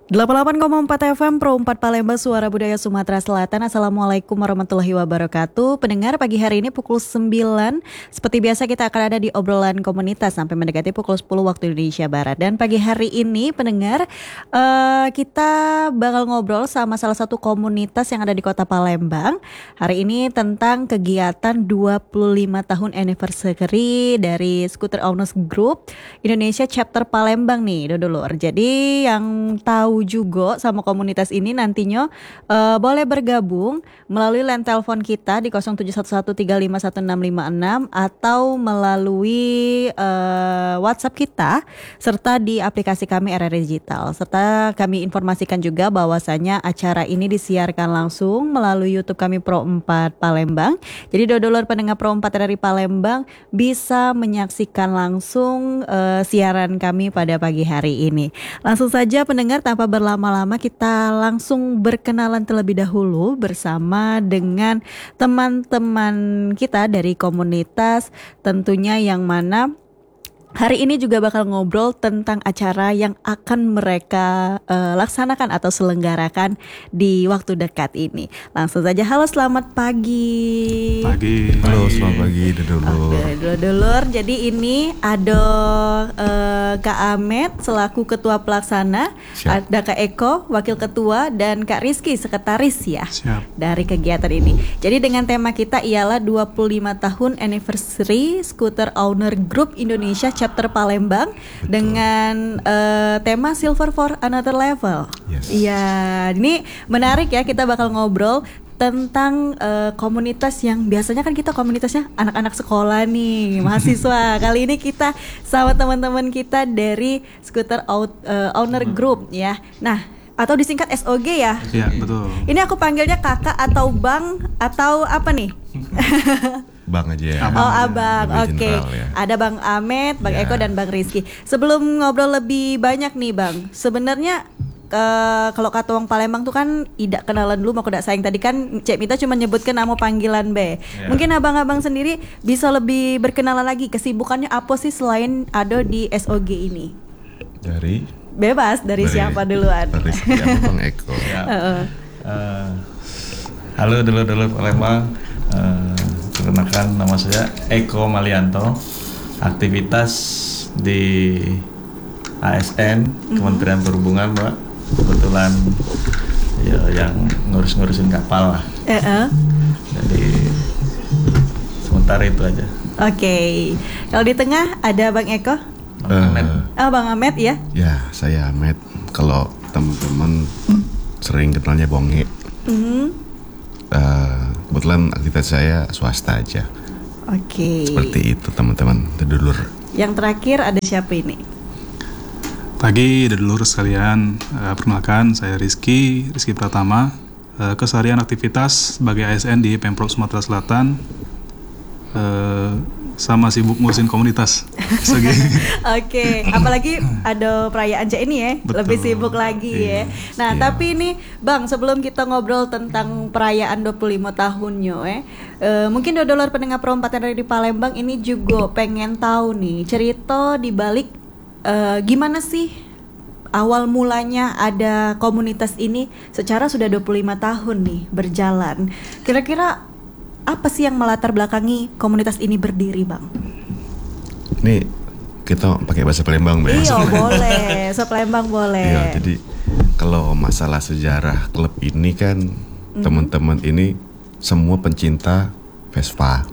88,4 FM Pro 4 Palembang Suara Budaya Sumatera Selatan. Assalamualaikum warahmatullahi wabarakatuh. Pendengar, pagi hari ini pukul 9 seperti biasa kita akan ada di obrolan komunitas sampai mendekati pukul 10 waktu Indonesia Barat. Dan pagi hari ini pendengar, kita bakal ngobrol sama salah satu komunitas yang ada di Kota Palembang. Hari ini tentang kegiatan 25 tahun anniversary dari Scooter Owners Group Indonesia Chapter Palembang nih, Dodolur. Jadi yang tahu juga sama komunitas ini nantinya boleh bergabung melalui line telepon kita di 0711351656 atau melalui WhatsApp kita serta di aplikasi kami RRI Digital. Serta kami informasikan juga bahwasanya acara ini disiarkan langsung melalui YouTube kami Pro 4 Palembang. Jadi dodolor pendengar Pro 4 RRI Palembang bisa menyaksikan langsung siaran kami pada pagi hari ini. Langsung saja pendengar, tanpa berlama-lama kita langsung berkenalan terlebih dahulu bersama dengan teman-teman kita dari komunitas, tentunya yang mana hari ini juga bakal ngobrol tentang acara yang akan mereka laksanakan atau selenggarakan di waktu dekat ini. Langsung saja, halo selamat pagi. Halo selamat pagi Dodolur. Oke, Dodolur. Jadi ini ada Kak Ahmed selaku ketua pelaksana, Siap. ada Kak Eko wakil ketua, dan Kak Rizky sekretaris ya. Siap. Dari kegiatan ini. Jadi dengan tema kita ialah 25 tahun anniversary Scooter Owner Group Indonesia Chapter Palembang. Betul. Dengan tema Silver for Another Level. Yes. Iya, ini menarik ya, kita bakal ngobrol tentang komunitas yang biasanya kan kita komunitasnya anak-anak sekolah nih, mahasiswa. Kali ini kita sama teman-teman kita dari Scooter Owner Group ya. Nah, atau disingkat SOG ya. Iya, betul. Ini aku panggilnya kakak atau bang atau apa nih? Bang aja ya. Oh, abang, Lebih oke. general ya. Ada Bang Ahmed, Bang Ya. Eko, dan Bang Rizky. Sebelum ngobrol lebih banyak nih Bang, sebenarnya kalau kata orang Palembang tuh kan tidak kenalan dulu mau kuda sayang. Tadi kan Cek Mita cuma nyebutkan nama panggilan B. Ya. Mungkin abang-abang sendiri bisa lebih berkenalan lagi, kesibukannya apa sih selain ada di SOG ini? Dari Bebas dari siapa duluan? Dari siapa Bang Eko. Halo dulur-dulur Palembang, perkenalkan nama saya Eko Malianto, aktivitas di ASN Kementerian Perhubungan, Mbak. Kebetulan ya yang ngurus-ngurusin kapal lah. Jadi sementara itu aja. Oke. Kalau di tengah ada Bang Eko. Ahmed. Oh, Bang Ahmed ya. Ya, saya Ahmed. Kalau teman-teman sering kenalnya Bonge. Kebetulan aktivitas saya swasta aja. Oke. Seperti itu teman-teman Dodolur. Yang terakhir ada siapa ini? Pagi Dodolur sekalian, perkenalkan saya Rizky Pratama. Keseharian aktivitas sebagai ASN di Pemprov Sumatera Selatan. Sama sibuk ngurusin komunitas. Oke, apalagi ada perayaan Cak ini ya, Betul. lebih sibuk lagi ya. Nah, Iya. tapi ini Bang, sebelum kita ngobrol tentang perayaan 25 tahunnya mungkin Dodolor pendengar Pro 4 yang ada di Palembang ini juga pengen tahu nih cerita di balik gimana sih awal mulanya ada komunitas ini secara sudah 25 tahun nih berjalan. Kira-kira apa sih yang melatar belakangi komunitas ini berdiri, Bang? Ini kita pakai bahasa Palembang, Mbak. Iya, boleh. So Palembang boleh. Iya, jadi kalau masalah sejarah klub ini kan teman-teman ini semua pencinta Vespa.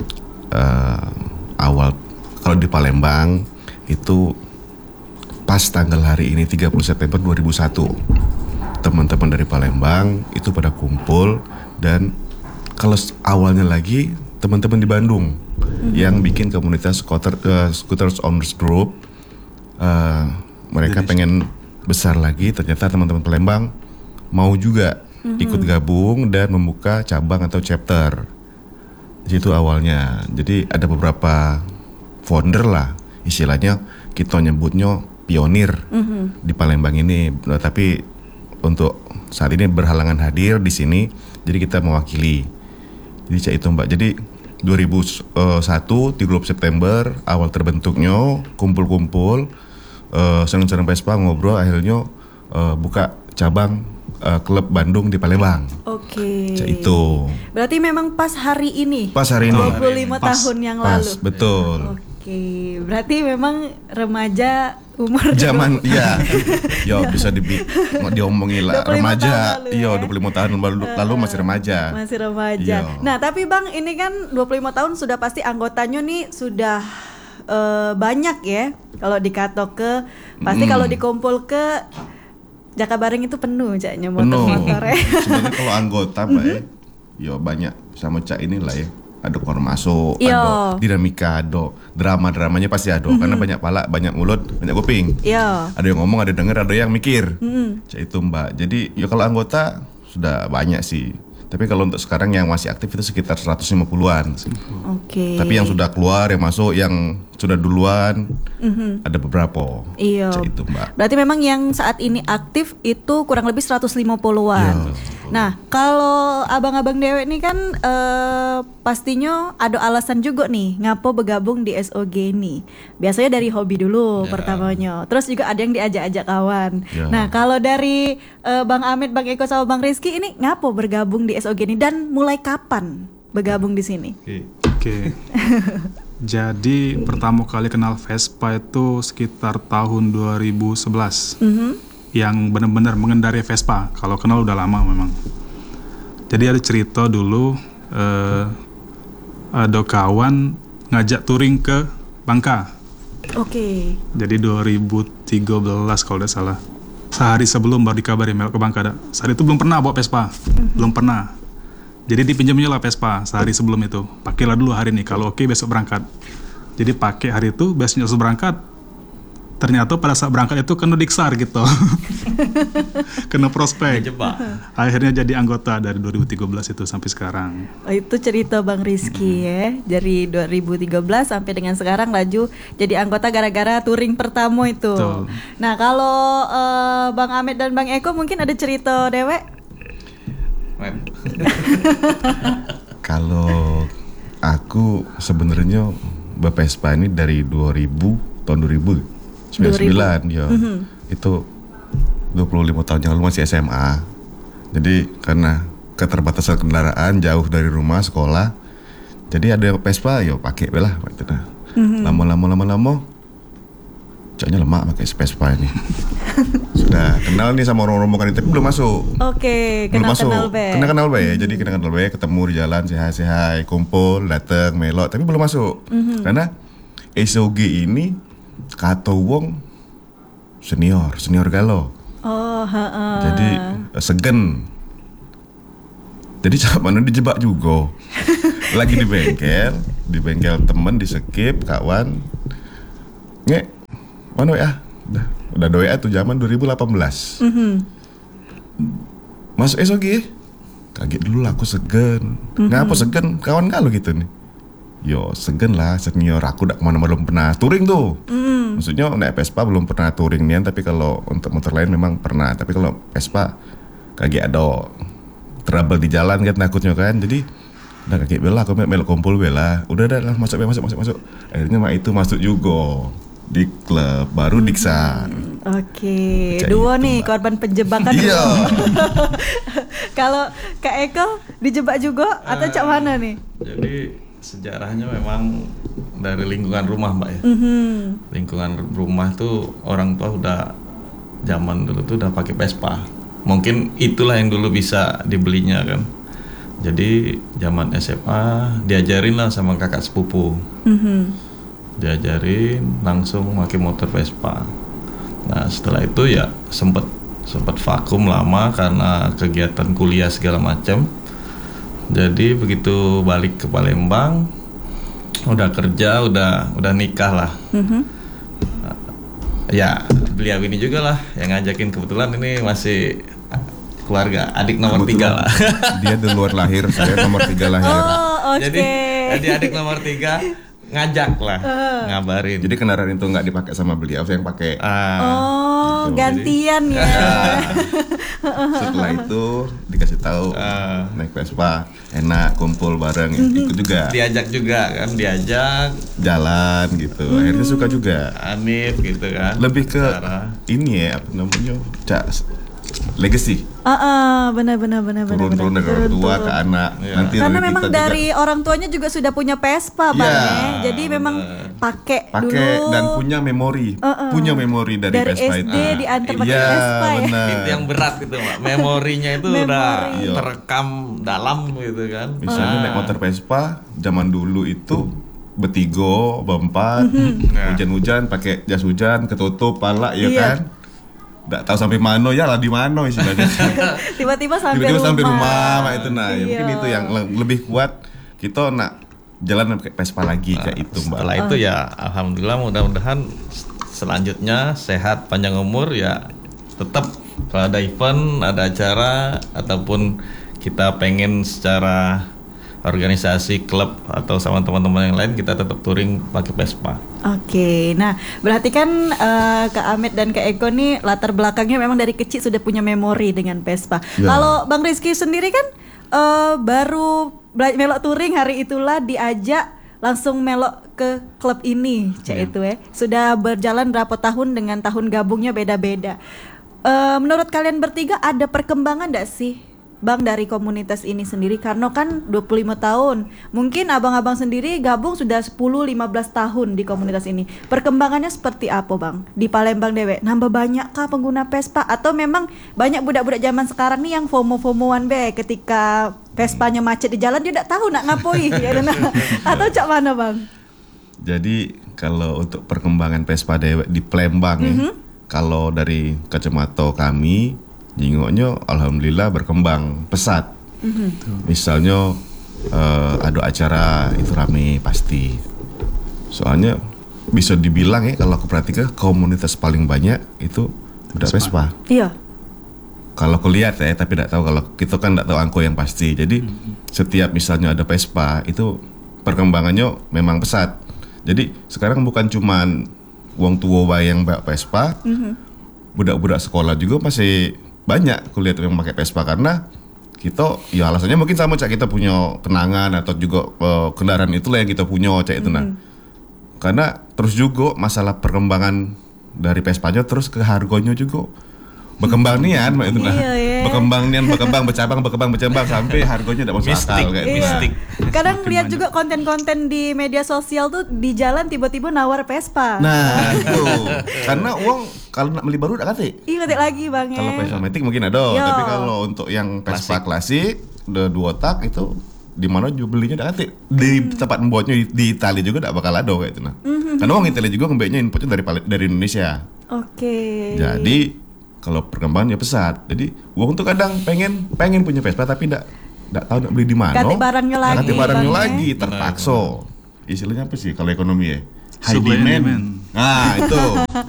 Awal kalau di Palembang itu pas tanggal hari ini 30 September 2001. Teman-teman dari Palembang itu pada kumpul, dan kalau awalnya lagi teman-teman di Bandung yang bikin komunitas Scooters Owners Group, mereka pengen besar lagi. Ternyata teman-teman Palembang mau juga ikut gabung dan membuka cabang atau chapter. Di situ awalnya. Jadi ada beberapa founder lah, istilahnya kita nyebutnya pionir di Palembang ini. Tapi untuk saat ini berhalangan hadir di sini, jadi kita mewakili. Jadi cak itu Mbak. Jadi 2001 30 September awal terbentuknya, kumpul-kumpul, senang-senang Vespa, ngobrol, akhirnya buka cabang klub Bandung di Palembang. Oke. Itu. Berarti memang pas hari ini. Pas hari ini. 25 tahun yang Pas, lalu. betul. Oke. Berarti memang remaja umur Zaman iya. Yo bisa diomongin lah 25 remaja. tahun lalu Iya, ya. 25 tahun lalu masih remaja. Masih remaja. Iya. Nah, tapi Bang, ini kan 25 tahun sudah pasti anggotanya nih sudah banyak ya. Kalau di Katoke, pasti kalau dikumpul ke Jakabareng itu penuh caknya motor-motornya. Sebenarnya kalau anggota Mbak yo banyak sama Cak inilah ya. Ada keluar masuk, Iya. ada dinamika, ada drama-dramanya pasti ada. Karena banyak pala, banyak mulut, banyak kuping. Iya. Ada yang ngomong, ada yang denger, ada yang mikir. Cak itu Mbak. Jadi ya kalau anggota sudah banyak sih. Tapi kalau untuk sekarang yang masih aktif itu sekitar 150-an. Oke. Tapi yang sudah keluar, yang masuk, yang sudah duluan ada beberapa. Iya. Cak itu Mbak. Berarti memang yang saat ini aktif itu kurang lebih 150-an. Iya. Nah, kalau abang-abang dewek ini kan pastinya ada alasan juga nih ngapo bergabung di SOG ini. Biasanya dari hobi dulu pertamanya. Terus juga ada yang diajak-ajak kawan. Ya. Nah, kalau dari Bang Amit, Bang Eko sama Bang Rizky ini ngapo bergabung di SOG ini dan mulai kapan bergabung di sini? Oke. Jadi pertama kali kenal Vespa itu sekitar tahun 2011. Yang benar-benar mengendarai Vespa. Kalau kenal udah lama memang. Jadi ada cerita dulu ada kawan ngajak touring ke Bangka. Oke. Jadi 2013 kalau tidak salah. Sehari sebelum baru dikabarin melok ke Bangka. Saat itu belum pernah bawa Vespa. Belum pernah. Jadi dipinjamnya lah Vespa sehari sebelum itu. Pakailah dulu hari ini, kalau oke besok berangkat. Jadi pakai hari itu, besoknya harus berangkat. Ternyata pada saat berangkat itu kena diksar gitu. Kena prospek. Dijebak. Akhirnya jadi anggota dari 2013 itu sampai sekarang. Oh, itu cerita Bang Rizky ya. Dari 2013 sampai dengan sekarang laju jadi anggota gara-gara touring pertama itu. Betul. Nah, kalau Bang Amit dan Bang Eko mungkin ada cerita dewek? Kalau aku sebenarnya Vespa ini dari 2000 tahun 2009 ya. Itu 25 tahun yang lalu masih SMA. Jadi karena keterbatasan kendaraan jauh dari rumah sekolah. Jadi ada Vespa ya pakai lah gitu nah. Lama caknya lemak pakai Vespa ini. Sudah kenal nih sama rombongan itu tapi belum masuk. Oke, Belum masuk. kenal be. Kenal be. Jadi kenal be, ketemu di jalan sehai-sehai, kumpul, dateng, melok, tapi belum masuk. Karena SOG ini kata wong senior galau. Oh, heeh. Jadi segen. Jadi mana dijebak juga. Lagi di bengkel temen di skip kawan. Nge, mana ya? Udah doa tuh zaman 2018. Masuk SOG. Kaget dulu lah aku segen. Ngapa segen? Kawan kalau gitu nih. Yo segen lah senior aku udah kemana-mana belum pernah touring tuh. Maksudnya naik Vespa belum pernah touring nih, tapi kalau untuk motor lain memang pernah. Tapi kalau Vespa kaget ada trouble di jalan kan takutnya kan. Jadi udah kaget bela aku melok kumpul bela. Udah masuk. Akhirnya mak itu masuk juga di klub baru Diksa. Oke, Kayak dua gitu, nih Mbak. korban penjebakan. Iya. Kalau Kak Eko dijebak juga atau cak mana nih? Jadi sejarahnya memang dari lingkungan rumah Mbak ya. Lingkungan rumah tuh orang tua udah zaman dulu tuh udah pakai Vespa. Mungkin itulah yang dulu bisa dibelinya kan. Jadi zaman SMA diajarin lah sama kakak sepupu. Diajarin langsung pakai motor Vespa. Nah setelah itu ya sempat vakum lama karena kegiatan kuliah segala macam. Jadi begitu balik ke Palembang, udah kerja, udah nikah lah. Ya beliau ini juga lah yang ngajakin, kebetulan ini masih keluarga, adik nomor 3 lah. Dia duluan lahir, saya nomor 3 lahir. Oh, oke. Jadi adik nomor 3 ngajak lah, ngabarin. Jadi kendaraan itu nggak dipakai sama beliau, saya yang pakai. Oh, gantian ya. Setelah itu dikasih tahu naik Vespa enak, kumpul bareng, ikut juga. Diajak juga kan, diajak Jalan gitu. Akhirnya suka juga. Anif gitu kan. Lebih ke Cara. ini ya, apa namanya? Legacy. Benar. Turun dari orang tua ke anak. Iya. Nanti Karena kita memang juga dari orang tuanya juga sudah punya Vespa Bang Iya, ya. Jadi memang pakai dulu dan punya memori. Punya memori dari Vespa SD itu. diantar pakai Iya, Vespa ya. benar. Itu yang berat gitu Mbak. Memorinya itu udah terekam dalam gitu kan. Misalnya naik motor Vespa zaman dulu itu bertigo, berempat, hujan-hujan pakai jas hujan, ketutup pala ya Iya. kan. Nggak tahu sampai mana ya lah, di mana istilahnya. Tiba-tiba sampai Tiba-tiba rumah. sampai rumah Mak, itu nah. Ya, Iya. mungkin itu yang lebih kuat, kita nak jalan pakai Vespa lagi kayak itu Mbak. Setelah itu ya alhamdulillah, mudah-mudahan selanjutnya sehat, panjang umur ya. Tetap kalau ada event, ada acara ataupun kita pengen secara organisasi klub atau sama teman-teman yang lain, kita tetap touring pakai Vespa. Oke, nah berarti kan Kak Ahmed dan Kak Eko nih latar belakangnya memang dari kecil sudah punya memori dengan Vespa. Ya. Kalau Bang Rizky sendiri kan baru melok touring hari itulah diajak langsung melok ke klub ini, itu ya. Sudah berjalan berapa tahun dengan tahun gabungnya beda-beda. Menurut kalian bertiga ada perkembangan enggak sih Bang dari komunitas ini sendiri? Karena kan 25 tahun. Mungkin abang-abang sendiri gabung sudah 10-15 tahun di komunitas ini. Perkembangannya seperti apa Bang? Di Palembang Dewek, nambah banyak kah pengguna Vespa? Atau memang banyak budak-budak zaman sekarang nih yang FOMO-FOMOan be, ketika Vespanya macet di jalan dia tidak tahu nak ngapoi ya, atau cak mana Bang? Jadi kalau untuk perkembangan Vespa Dewek di Palembang ya, kalau dari kacamata kami jingoknya alhamdulillah berkembang pesat. Misalnya ada acara itu rame pasti. Soalnya bisa dibilang ya, kalau aku perhatikan komunitas paling banyak itu udah Vespa. Iya. Kalau aku lihat ya, tapi tidak tahu, kalau kita kan tidak tahu angka yang pasti. Jadi setiap misalnya ada Vespa itu perkembangannya memang pesat. Jadi sekarang bukan cuman wong tua bae yang bawa Vespa, budak-budak sekolah juga masih banyak kulihat yang pakai Vespa, karena kita ya alasannya mungkin sama cak, kita punya kenangan atau juga kendaraan itulah yang kita punya cak itu nah. Karena terus juga masalah perkembangan dari Vespanya, terus ke harganya juga berkembang nian mak itu nah. Iya. Berkembang bercabang sampai harganya tidak masuk akal kayak gitu. Mistik. Kadang lihat juga konten-konten di media sosial tuh di jalan tiba-tiba nawar Vespa. Nah itu karena uang kalau nak beli baru tidak kate. Iya ngetik lagi Bang ya. Kalau Vespa Matic mungkin ada, Yo. tapi kalau untuk yang Vespa klasik udah 2 tak itu di mana juga belinya tidak kate. Di tempat membuatnya di Italia juga tidak bakal ada kayak itu nah. Karena uang Italia juga ngebeknya inputnya dari Indonesia. Oke. Jadi kalau perkembangannya pesat. Jadi uang tuh kadang pengen punya Vespa tapi tidak tahu nak beli di mana. Ganti barangnya lagi, Ganti barangnya Bang, ya. lagi terpaksa. Istilahnya apa sih kalau ekonomi ya? High Supply and demand. demand. Nah itu.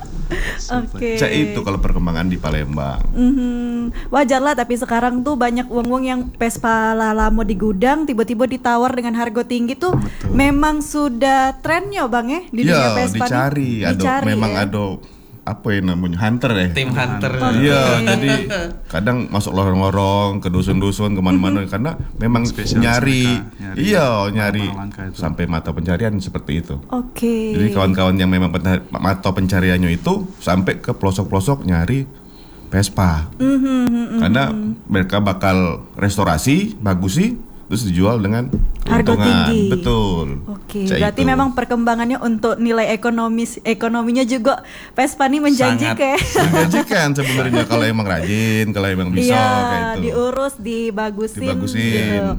Oke. Cak itu kalau perkembangan di Palembang. Wajar lah, tapi sekarang tuh banyak uang-uang yang Vespa lama di gudang tiba-tiba ditawar dengan harga tinggi tuh. Memang sudah trennya Bang ya di dunia Iya, Vespa dicari. nih. Memang ya. ada apa yang namanya hunter ya. Tim hunter. Iya, jadi kadang masuk lorong-lorong ke dusun-dusun kemana-mana karena memang Spesialis nyari, mereka, nyari barang langka itu. sampai mata pencarian seperti itu. Oke. Jadi kawan-kawan yang memang mata pencariannya itu sampai ke pelosok-pelosok nyari Vespa, karena mereka bakal restorasi, bagus sih, terus dijual dengan Harga keuntungan. tinggi. Betul. Oke, Cak berarti itu. memang perkembangannya untuk nilai ekonominya juga Vespa nih menjanjikan. Menjanjikan sebenarnya kalau emang rajin, kalau emang bisa Iya, kayak itu. diurus, dibagusin. Dibagusin. Gitu.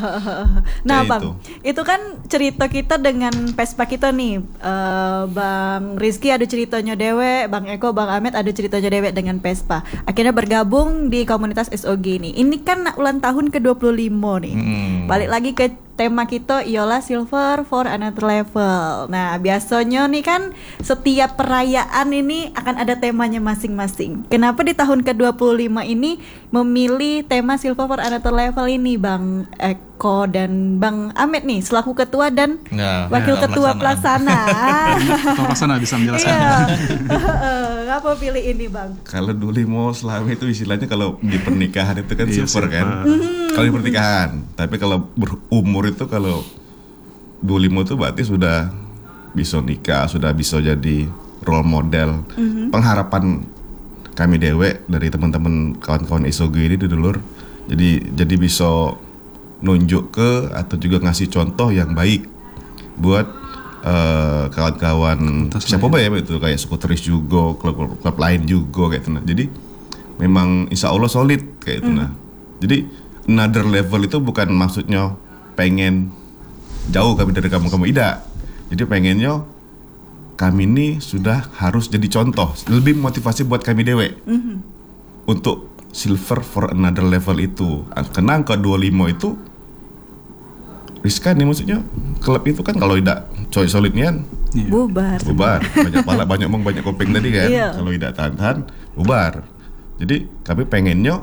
Nah, Kayak Bang, itu kan cerita kita dengan Vespa kita nih. Bang Rizky ada ceritanya dewe, Bang Eko, Bang Ahmed ada ceritanya dewe dengan Vespa. Akhirnya bergabung di komunitas SOG nih. Ini kan ulang tahun ke-25 nih. Balik lagi ke tema kita ialah Silver for Another Level. Nah, biasanya nih kan setiap perayaan ini akan ada temanya masing-masing. Kenapa di tahun ke-25 ini memilih tema Silver for Another Level ini, Bang Eko dan Bang Ahmed nih selaku ketua dan Ya, wakil ketua pelaksana. Ketua pelaksana bisa menjelaskan. Iya. Bang? Apa pilih ini Bang? Kalau Dulimo Slawi itu istilahnya kalau di pernikahan itu kan Iya, silver kan. Kalau di pernikahan. Tapi kalau berumur itu kalau Dulimo itu berarti sudah bisa nikah, sudah bisa jadi role model. Pengharapan kami dewek dari teman-teman kawan-kawan ISOG ini dulur. Jadi bisa nunjuk ke atau juga ngasih contoh yang baik buat kawan-kawan siapa ya itu kayak skuteris juga, klub lain juga kayak itu. Nah, jadi memang insya Allah solid kayak itu. Nah, jadi another level itu bukan maksudnya pengen jauh kami dari kamu tidak. Jadi pengennya kami ini sudah harus jadi contoh, lebih motivasi buat kami dewe untuk silver for another level itu. Karena angka 25 itu riskan nih, maksudnya klub itu kan kalau tidak coy solidnya kan Bubar. banyak pala banyak omong banyak kopeng tadi kan. Iya. Kalau tidak tahan bubar. Jadi kami pengennya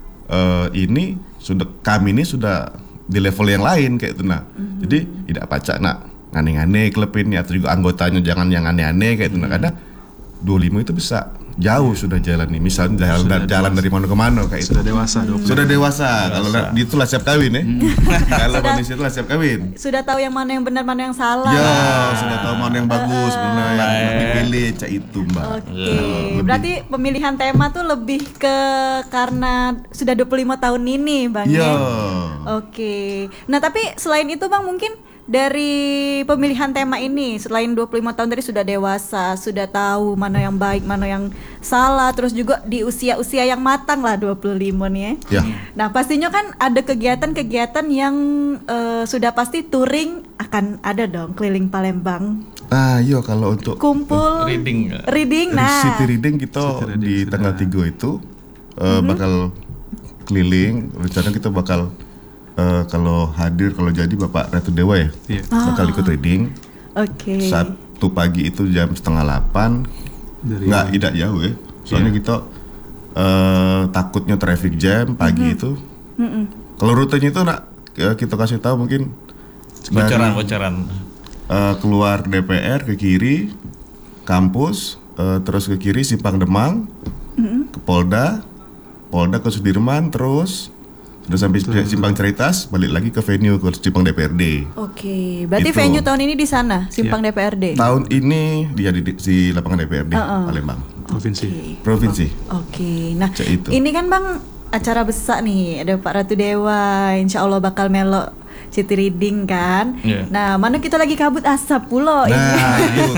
kami ini sudah di level yang lain kayak itu. Nah jadi tidak pacak nak aneh-aneh klub ini atau juga anggotanya jangan yang aneh-aneh kayak itu. Nah karena 25 itu bisa jauh sudah jalan nih, misalnya jalan dari mana ke mana kayak itu. Sudah dewasa, 20. Sudah dewasa. Kalau itulah siap kawin ya. Kalau kondisi itulah siap kawin. Sudah tahu yang mana yang benar, mana yang salah. Ya, sudah tahu mana yang bagus, mana yang dipilih, cak itu Mbak. Oke, berarti pemilihan tema tuh lebih ke karena sudah 25 tahun ini Bang Iya. ya? Oke, nah tapi selain itu Bang mungkin dari pemilihan tema ini selain 25 tahun tadi sudah dewasa, sudah tahu mana yang baik, mana yang salah, terus juga di usia-usia yang matang lah 25 nih ya. Ya. Nah pastinya kan ada kegiatan-kegiatan yang sudah pasti touring akan ada dong keliling Palembang. Iya kalau untuk Kumpul reading nah. City Reading kita di tanggal 3 itu bakal keliling. Rencana kita bakal kalau jadi Bapak Ratu Dewa ya, Iya. bakal ikut reading. Oke. Sabtu pagi itu jam 7:30. Tidak jauh ya. Soalnya kita takutnya traffic jam pagi itu. Kalau rutenya itu nak kita kasih tahu mungkin bocoran. Keluar DPR ke kiri, kampus, terus ke kiri Simpang Demang, ke Polda ke Sudirman, terus sudah sampai Simpang Ceritas, balik lagi ke venue ke Simpang DPRD. Oke, berarti Itu. venue tahun ini di sana, Simpang DPRD. Tahun ini dia di lapangan DPRD Palembang, provinsi. Oke, nah Cak itu. ini kan Bang acara besar nih, ada Pak Ratu Dewa, insya Allah bakal melok City Reading kan. Iya. Nah, mana kita lagi kabut asap pulo ini. Itu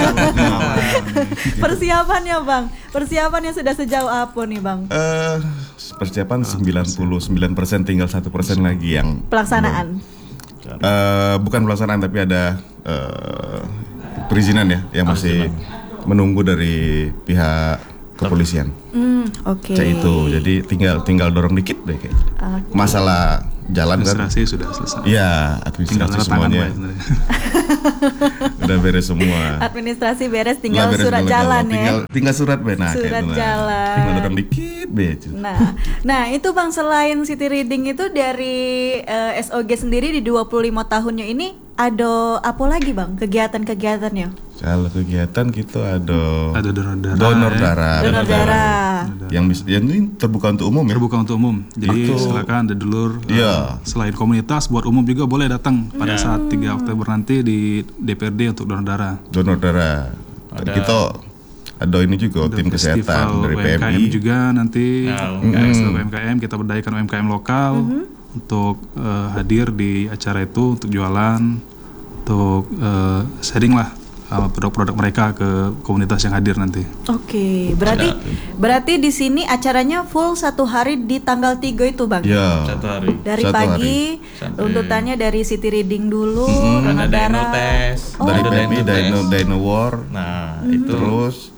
Persiapannya Bang, persiapannya sudah sejauh apa nih Bang? persiapan 99%, tinggal 1% lagi yang Pelaksanaan. bukan pelaksanaan tapi ada perizinan ya yang masih menunggu dari pihak kepolisian. Oke. Cak itu. Jadi tinggal dorong dikit deh kayak. Oke. Masalah jalan kan. Administrasi sudah selesai. Iya, Tinggal administrasi tanda tangan semuanya Pak, sebenarnya. udah beres semua. Administrasi beres, tinggal Lah, beres surat kalau jalan kalau. ya. Tinggal surat benar Surat jalan. Tinggal dorong dikit be. Nah itu Bang, selain City Reading itu dari SOG sendiri di 25 tahunnya ini ada apa lagi Bang kegiatan-kegiatannya? Kalau kegiatan kita ada donor donor darah. Donor darah. yang ini terbuka untuk umum ya. Terbuka untuk umum. Jadi Itu. silakan ada dulur Iya. selain komunitas buat umum juga boleh datang pada saat 3 Oktober nanti di DPRD untuk donor darah. Donor darah. Dan kita ada ini juga tim kesehatan Festival dari UMKM PMI. juga nanti. Festival UMKM kita berdayakan UMKM lokal untuk hadir di acara itu untuk jualan, untuk sharing lah produk-produk mereka ke komunitas yang hadir nanti. Oke, berarti di sini acaranya full 1 hari di tanggal 3 itu Bang. Ya. 1 hari. Dari 1 pagi Sampai- runtutannya dari City Reading dulu, donor Ada darah. Dinotes. Dari Ada PMI Dino War. Nah, itu Terus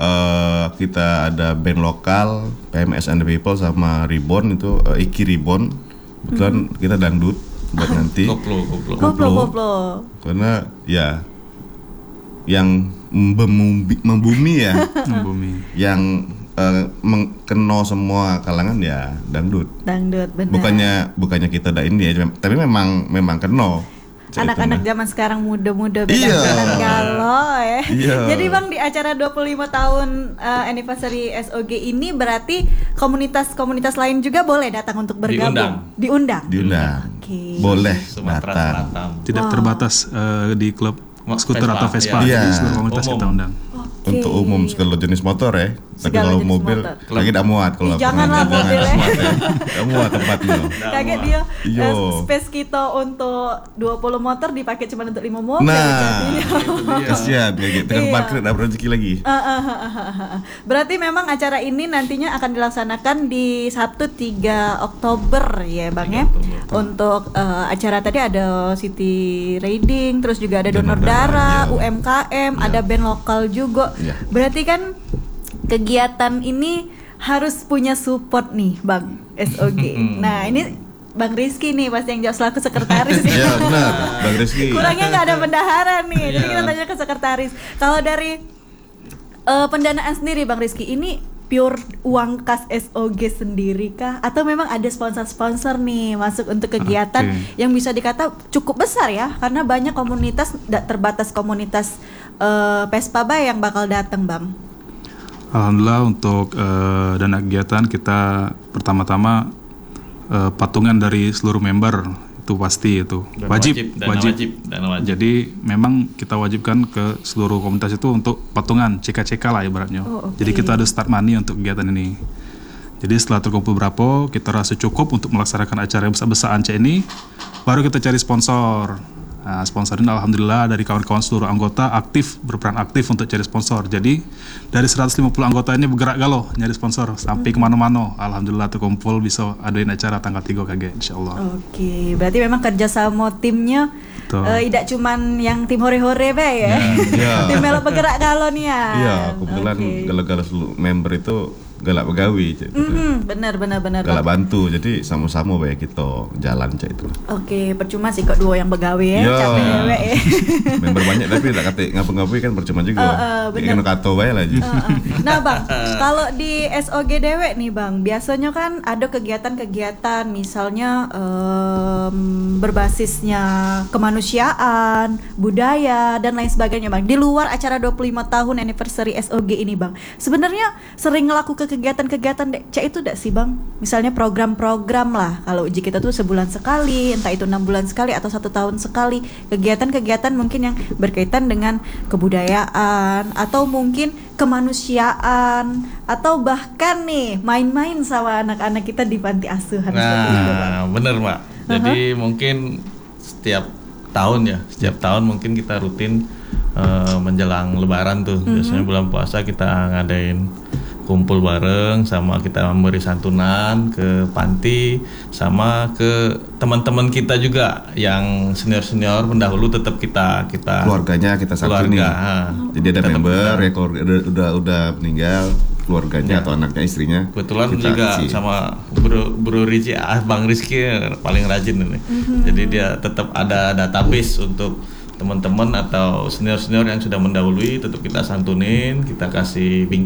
kita ada band lokal PMS and the People sama Ribbon itu Iki Ribbon. Kebetulan kita dangdut buat nanti. Koplo. Karena ya yang membumi ya, Membumi. yang kena semua kalangan ya dangdut. Dangdut benar. Bukannya kita ada ini ya, tapi memang kena. anak-anak zaman sekarang muda-muda beda Iya. galau ya. Iya. Jadi Bang, di acara 25 tahun anniversary SOG ini berarti komunitas-komunitas lain juga boleh datang untuk bergabung. Diundang. Oke. Boleh Sumatera datang. Selatan. Tidak terbatas di klub skuter Vespa, atau Vespa, iya. jadi Iya. seluruh komunitas Umum. kita undang. Oke. Untuk umum segala jenis motor ya. Tapi Segala kalau jenis mobil motor. lagi tidak muat kalau Ih, janganlah lapangan. mobil ya. Tidak muat tempatnya. Kaget dia Iyo. space kita untuk 20 motor dipakai cuma untuk 5 mobil. Nah, jadinya. kasihan kayak gitu. Tinggal Iya. parkir tidak rezeki lagi. Berarti memang acara ini nantinya akan dilaksanakan di Sabtu 3 Oktober ya Bang ya. 3 Oktober. Untuk acara tadi ada city riding, terus juga ada donor Donor darah, darah, iya. UMKM, ada band lokal juga. Iya. Berarti kan kegiatan ini harus punya support nih Bang SOG. Nah, ini Bang Rizky nih pasti yang jawab selaku sekretaris. Iya benar, Bang Rizky. Kurangnya nggak ada bendahara nih, jadi Iya. kita tanya ke sekretaris. Kalau dari pendanaan sendiri Bang Rizky, ini pure uang kas SOG sendiri kah? Atau memang ada sponsor-sponsor nih masuk untuk kegiatan Oke. yang bisa dikata cukup besar ya? Karena banyak komunitas, tidak terbatas komunitas Vespa Bay yang bakal datang Bang. Alhamdulillah untuk dana kegiatan kita pertama-tama patungan dari seluruh member itu pasti itu Dana wajib. dana wajib. Jadi memang kita wajibkan ke seluruh komunitas itu untuk patungan CK lah ibaratnya. Oh, oke. Jadi kita ada start money untuk kegiatan ini. Jadi setelah terkumpul berapa kita rasa cukup untuk melaksanakan acara yang besar-besaran ini, baru kita cari sponsor. Nah, sponsor ini alhamdulillah dari kawan-kawan seluruh anggota berperan aktif untuk cari sponsor. Jadi dari 150 anggota ini bergerak galau nyari sponsor sampai kemana-mana. Alhamdulillah terkumpul bisa adain acara tanggal 3 KG insyaallah. Oke, berarti memang kerjasama timnya Betul. tidak cuman yang tim hore-hore Bay ya. Iya. Tim melok bergerak galon ya. Iya, kebetulan galau-galau seluruh member itu galak begawi, Cik. Benar. Galak bantu, jadi sama-sama baik kita jalan Cik itu. Oke, percuma sih kok dua yang begawe ya, Iya. capek dewek ya. Member banyak tapi tak kata ngapa-ngapain kan percuma juga. bener. Kan kata bae lah Ji. Nah Bang, kalau di SOG dewek nih Bang, biasanya kan ada kegiatan-kegiatan misalnya berbasisnya kemanusiaan, budaya dan lain sebagainya Bang. Di luar acara 25 tahun anniversary SOG ini Bang, sebenarnya sering ngelakuin kegiatan-kegiatan cek itu enggak sih Bang? Misalnya program-program lah, kalau uji kita tuh sebulan sekali, entah itu 6 bulan sekali atau 1 tahun sekali, kegiatan-kegiatan mungkin yang berkaitan dengan kebudayaan atau mungkin kemanusiaan atau bahkan nih main-main sama anak-anak kita di panti asuhan seperti itu, Bang. Nah, bener Mbak. Jadi mungkin setiap tahun mungkin kita rutin menjelang Lebaran tuh. Biasanya bulan puasa kita ngadain kumpul bareng, sama kita memberi santunan ke panti, sama ke teman-teman kita juga yang senior-senior pendahulu tetap kita Keluarganya kita satu nih. keluarga. Jadi ada Tetap member kita. ya keluarga udah meninggal, keluarganya atau anaknya istrinya. Kebetulan kita juga isi. sama Bro Rizky, Bang Rizky paling rajin ini. Jadi dia tetap ada database untuk teman-teman atau senior-senior yang sudah mendahului, tetap kita santunin, kita kasih